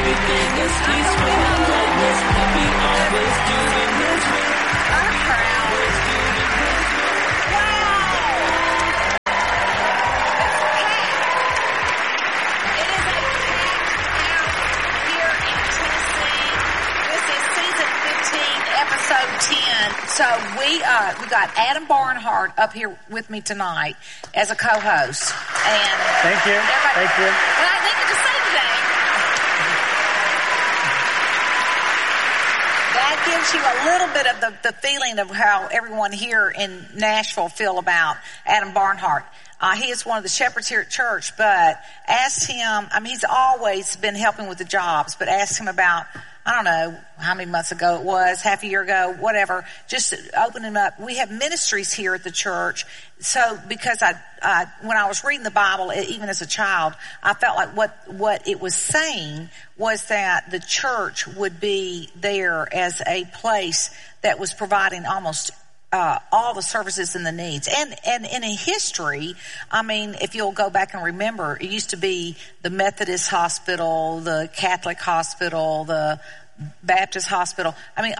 everything is peaceful and lightness. Happy always doing this. I'm proud. Episode 10. So we got Adam Barnhart up here with me tonight as a co-host. And thank you. Thank you. Well, I think to say today, that gives you a little bit of the feeling of how everyone here in Nashville feel about Adam Barnhart. He is one of the shepherds here at church, but asked him, he's always been helping with the jobs, but asked him about, I don't know how many months ago it was, half a year ago, whatever, just open him up. We have ministries here at the church. So because when I was reading the Bible, even as a child, I felt like what it was saying was that the church would be there as a place that was providing almost all the services and the needs. And in a history, if you'll go back and remember, it used to be the Methodist hospital, the Catholic hospital, the Baptist hospital.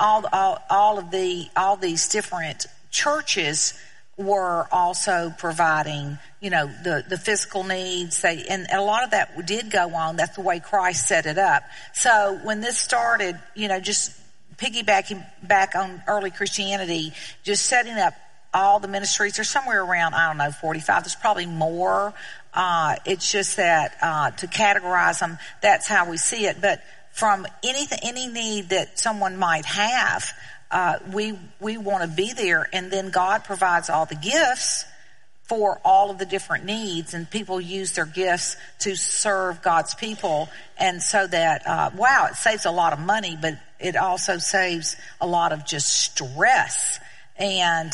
All these different churches were also providing, the physical needs. And a lot of that did go on. That's the way Christ set it up. So when this started, just piggybacking back on early Christianity, just setting up all the ministries. There's somewhere around, 45. There's probably more. It's just that to categorize them, that's how we see it. But from any need that someone might have, we want to be there. And then God provides all the gifts for all of the different needs, and people use their gifts to serve God's people. And so that, it saves a lot of money, but it also saves a lot of just stress and,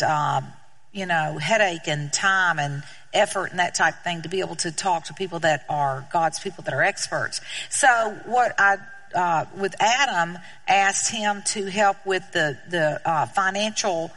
headache and time and effort and that type of thing to be able to talk to people that are God's people, that are experts. So what with Adam, asked him to help with the financial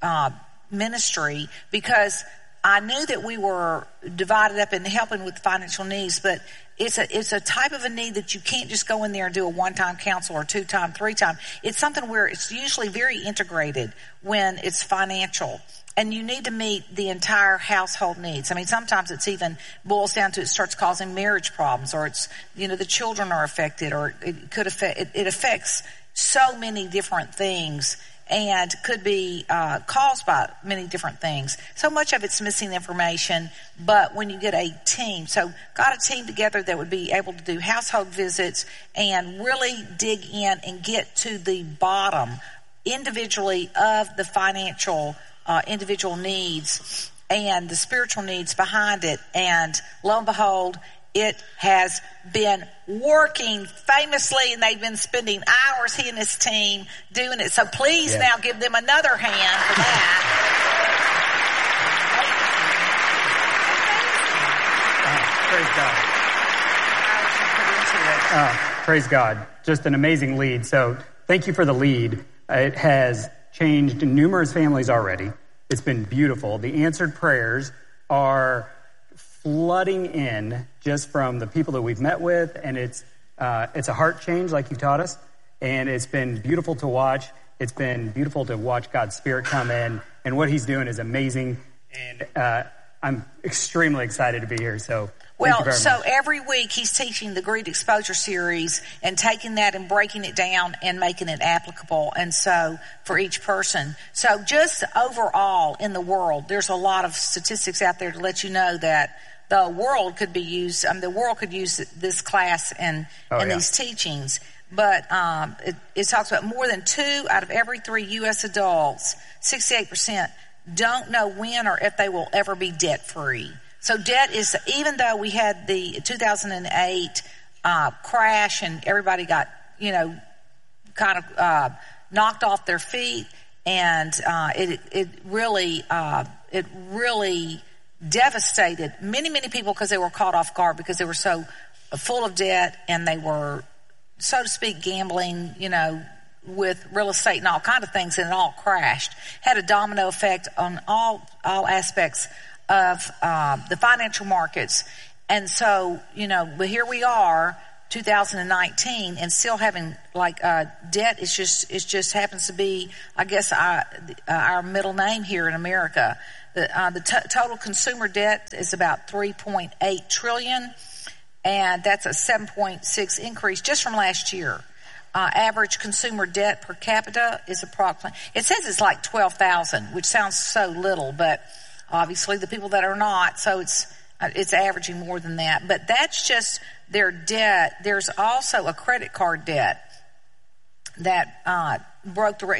ministry, because I knew that we were divided up in helping with financial needs, but it's a type of a need that you can't just go in there and do a one-time counsel or two-time, three-time. It's something where it's usually very integrated when it's financial. And you need to meet the entire household needs. Sometimes it's even boils down to it starts causing marriage problems, or it's, the children are affected, or it could affect, it affects so many different things and could be caused by many different things. So much of it's missing information, but when you get a team, so got a team together that would be able to do household visits and really dig in and get to the bottom individually of the financial individual needs and the spiritual needs behind it. And lo and behold, it has been working famously, and they've been spending hours, he and his team, doing it. So please now give them another hand for that. Praise God. Praise God. Just an amazing lead. So thank you for the lead. It has changed numerous families already. It's been beautiful. The answered prayers are flooding in just from the people that we've met with, and it's a heart change like you taught us, and it's been beautiful to watch. It's been beautiful to watch God's Spirit come in, and what he's doing is amazing, and I'm extremely excited to be here. So thank you very much. Every week he's teaching the Great Exposure series and taking that and breaking it down and making it applicable, and so for each person. So just overall in the world, there's a lot of statistics out there to let you know that the world could be used. The world could use this class and these teachings. But it talks about more than 2 out of every 3 U.S. adults, 68%, don't know when or if they will ever be debt-free. So debt is, even though we had the 2008 crash and everybody got, kind of knocked off their feet, and it really devastated many people because they were caught off guard because they were so full of debt, and they were, so to speak, gambling, with real estate and all kind of things, and it all crashed. Had a domino effect on all aspects of the financial markets. And so, but here we are 2019 and still having debt is just happens to be, I guess, our middle name here in America. The total consumer debt is about $3.8 trillion, and that's a 7.6 increase just from last year. Average consumer debt per capita is approximately, it says it's like $12,000, which sounds so little, but obviously the people that are not, so it's averaging more than that. But that's just their debt. There's also a credit card debt that broke the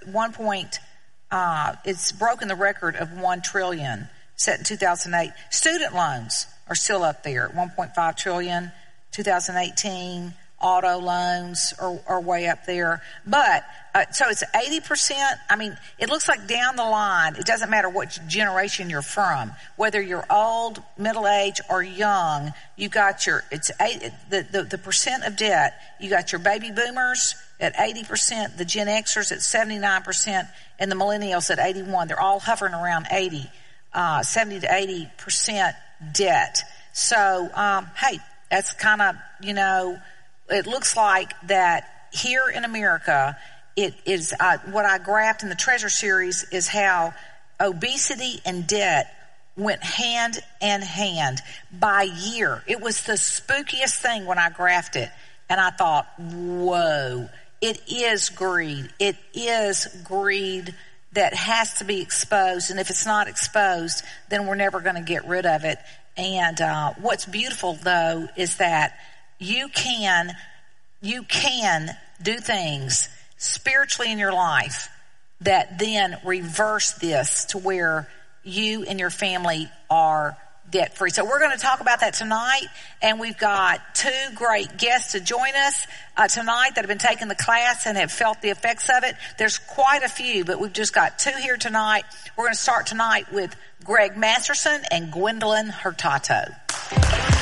it's broken the record of $1 trillion set in 2008. Student loans are still up there, $1.5 trillion, 2018. Auto loans are way up there. But, so it's 80%. I mean, it looks like down the line, it doesn't matter what generation you're from, whether you're old, middle age, or young, you got the percent of debt, you got your baby boomers at 80%, the Gen Xers at 79%, and the millennials at 81%. They're all hovering around 70 to 80% debt. So, hey, that's kind of, it looks like that here in America, it is what I graphed in the Treasure series is how obesity and debt went hand in hand by year. It was the spookiest thing when I graphed it, and I thought, whoa, it is greed. It is greed that has to be exposed, and if it's not exposed, then we're never going to get rid of it. And what's beautiful, though, is that you can do things spiritually in your life that then reverse this to where you and your family are debt free. So we're going to talk about that tonight, and we've got two great guests to join us tonight that have been taking the class and have felt the effects of it. There's quite a few, but we've just got two here tonight. We're going to start tonight with Greg Masterson and Gwendolyn Hurtado.